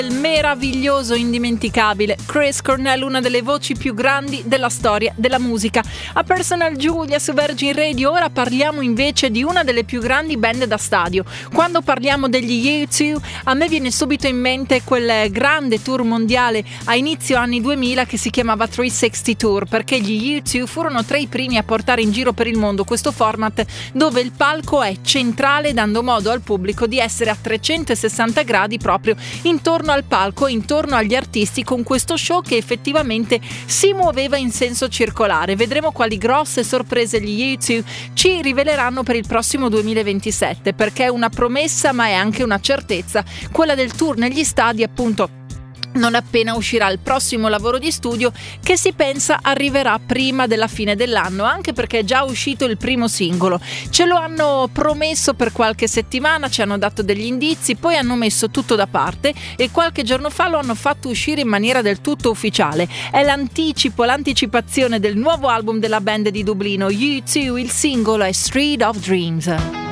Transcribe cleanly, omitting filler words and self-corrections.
Il meraviglioso, indimenticabile Chris Cornell, una delle voci più grandi della storia della musica. A Personal Giulia su Virgin Radio. Ora parliamo invece di una delle più grandi band da stadio. Quando parliamo degli U2, a me viene subito in mente quel grande tour mondiale a inizio anni 2000 che si chiamava 360 Tour, perché gli U2 furono tra i primi a portare in giro per il mondo questo format dove il palco è centrale, dando modo al pubblico di essere a 360 gradi proprio intorno al palco, intorno agli artisti, con questo show che effettivamente si muoveva in senso circolare. Vedremo quali grosse sorprese gli U2 ci riveleranno per il prossimo 2027, perché è una promessa ma è anche una certezza, quella del tour negli stadi, appunto non appena uscirà il prossimo lavoro di studio, che si pensa arriverà prima della fine dell'anno, anche perché è già uscito il primo singolo. Ce lo hanno promesso per qualche settimana, ci hanno dato degli indizi, poi hanno messo tutto da parte e qualche giorno fa lo hanno fatto uscire in maniera del tutto ufficiale. È l'anticipazione del nuovo album della band di Dublino, U2. Il singolo è Street of Dreams.